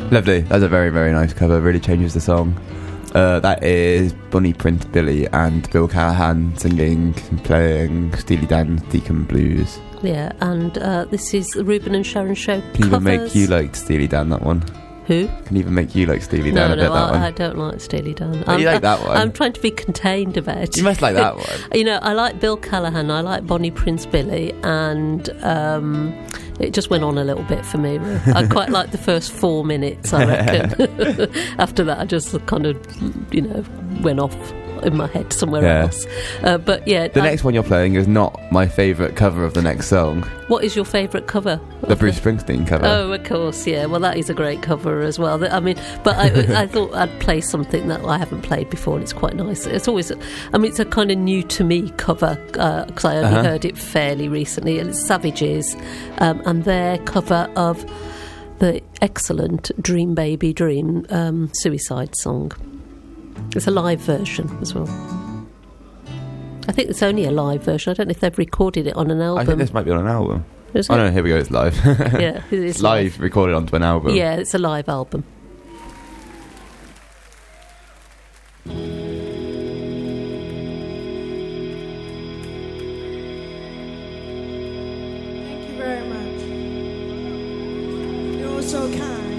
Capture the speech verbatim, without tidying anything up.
Lovely. That's a very, very nice cover. Really changes the song. Uh, that is Bonnie Prince Billy and Bill Callahan singing and playing Steely Dan Deacon Blues. Yeah, and uh, this is the Ruben and Sharon Show Can covers. even make you like Steely Dan, that one. Who? Can even make you like Steely Dan no, a no, bit, that I, one. I don't like Steely Dan. Oh, you like that one? I'm trying to be contained about it. You must like that one. You know, I like Bill Callahan, I like Bonnie Prince Billy, and um, it just went on a little bit for me. Really. I quite like the first four minutes, I reckon. After that, I just kind of, you know, went off in my head somewhere Yeah. else. Uh, but yeah, The I, next one you're playing is not my favourite cover of the next song. what is your favourite cover? The Bruce Springsteen cover. Oh, of course, yeah. Well, that is a great cover as well. I mean, but I, I thought I'd play something that I haven't played before, and it's quite nice. It's always, I mean, it's a kind of new to me cover because I only Uh-huh. heard it fairly recently. And it's Savages, um, and their cover of the excellent Dream Baby Dream um, Suicide song. It's a live version as well. I think it's only a live version. I don't know if they've recorded it on an album. I think this might be on an album. Is Oh it? no, here we go, it's live. Yeah, it is It's live, recorded onto an album. Yeah, it's a live album. Thank you very much. You're so kind.